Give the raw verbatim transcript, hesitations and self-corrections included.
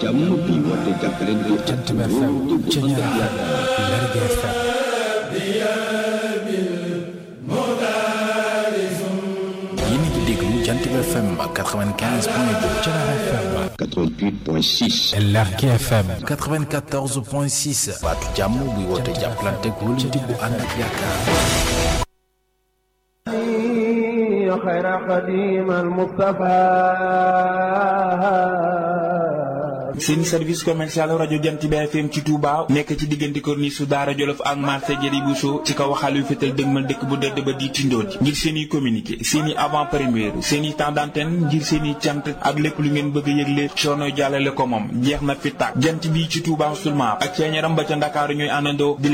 jàmm bi woote jàppalante Jant bi F M Ceñeer F M Lergui F M yéen a ngi déglu Jant bi F M quatre-vingt-quinze point deux, Ceñeer F M quatre-vingt-huit point six, Lergui F M quatre-vingt-quatorze point six. baatu jàmm buy woote jàppalante wóolante bu ànd ak yaakaar. خير قديم المصطفى seen service commercial rajo Jant bi F M ci Touba nekk ci diggante corniche su Daara Jolof ak marché Jëri Bousso ci kaw xaal yu fetal dëgmal dëkk bu dëdd ba di Tindodi ngir seen i communiqué seen i avant première seen i temps d'antenne ngir seen i cant ak lépp lu ngeen bëgg a yëgle coono jàllale ko moom jeex na fi tàkk Jant bi ci Touba seulement ak ceeñaram ba ca Ndakaaru ñooy àndandoo